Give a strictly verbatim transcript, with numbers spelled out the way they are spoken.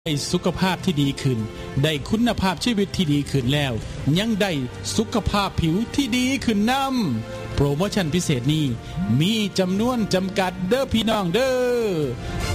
ได้สุขภาพที่ดีขึ้นได้คุณภาพชีวิตที่ดีขึ้นแล้วยังได้สุขภาพผิวที่ดีขึ้นนำโปรโมชั่นพิเศษนี้มีจำนวนจำกัดเด้อพี่น้องเด้อ